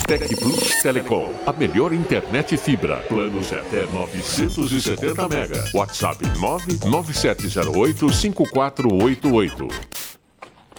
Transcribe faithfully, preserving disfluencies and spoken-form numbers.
Tec Plus Telecom, a melhor internet fibra. Planos até novecentos e setenta mega. WhatsApp nove nove sete zero oito cinco quatro oito oito.